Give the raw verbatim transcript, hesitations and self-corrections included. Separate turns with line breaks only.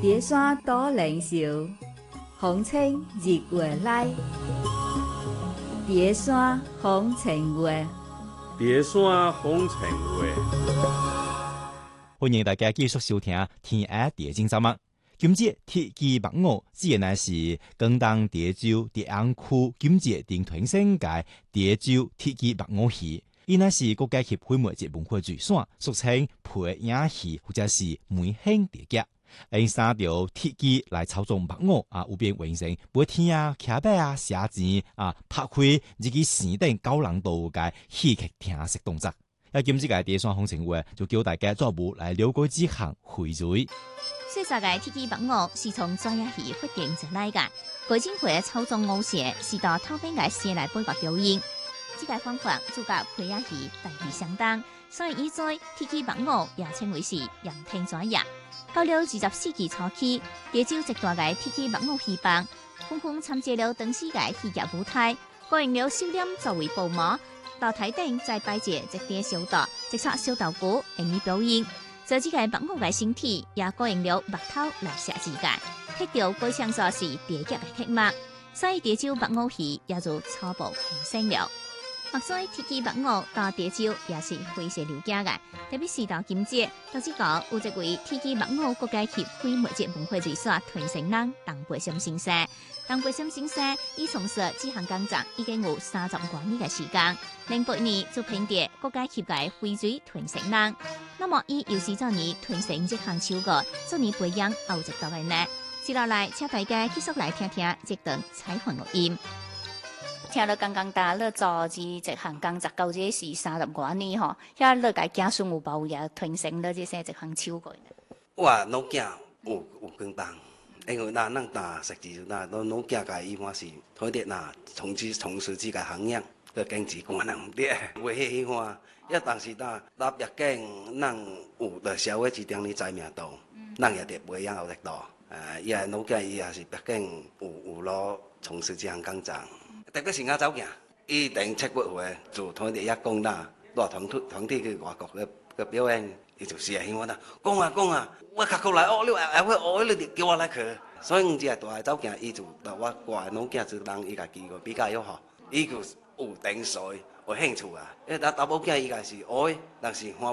蝶山多靈秀，風清日月來。蝶山風情月，
蝶山風情月。
歡迎大家繼續收聽《天涯蝶經》節目。今節鐵騎白鵝，自然乃是廣東蝶州蝶安區今節定屯省嘅蝶州鐵騎白鵝戲，伊乃是國家協會媒節文化遺產，俗稱皮影戲或者是梅興蝶劇。因三條鐵騎來操縱白鵝啊，有變完成飛天啊、騎馬啊、射箭啊、拍開以及山頂高難度嘅戲劇聽識動作。啊，今次嘅蝶山風情月就叫大家做步來了解這項薈瑞。
細細嘅鐵騎白鵝是從專業戲發展出來嘅，佢正會操縱鵝蛇是到透邊嘅蛇來背白表演。這個方法做甲皮影戲大異相當，所以以在鐵騎白鵝也稱為是人體專業。到了二十世紀初期，蝶州一大嘅鐵騎白鵝戲班，紛紛參加了當時嘅戲劇舞台，過用了手臉作為布幕，到台頂再擺設一碟小道，即插小道具，用以表演。做這個白鵝嘅身體也過用了木頭來設置嘅，貼掉改稱作是蝶劇嘅刻碼，所以蝶州白鵝戲也就初步形成了。目前鐵騎白鵝到蝶州也是非常了解嘅，特別是到今節，到這個有一位鐵騎白鵝國家協會媒節文化遺產傳承人鄧培森先生。鄧培森先生已從事這項工作已經有三十多年嘅時間，零八年就評定國家協嘅薈瑞傳承人。那麼伊又是怎樣傳承這項手藝，怎樣培養後一代嘅呢？接落來，請大家繼續來聽聽這段採訪錄音。聽了剛剛大家做這這項工作，到這是三十多年吼，遐你家家孫有冇也傳承了這些這項手藝呢？
我老囝有有跟當，因為咱咱打實際咱老老囝家伊嘛是佢哋嗱從事從事這個行業，個經濟可能唔啲，為迄話，一當時咱咱畢竟咱有在社會之中哩知名度，咱也得培養後力度。誒，伊個老囝伊也是畢竟有有攞從事這項工作。特別是我走囝，伊定七八歲就同哋一講啦，攞團體團體去外國嘅嘅表演，伊就是係我啦，講啊講啊，我較過來學了，還會學了，你叫我來去。所以這大個走囝，伊就同我掛老囝就人伊家己個比較有效，伊就有定水有興趣啊。因為打打寶囝伊家是學，但是看。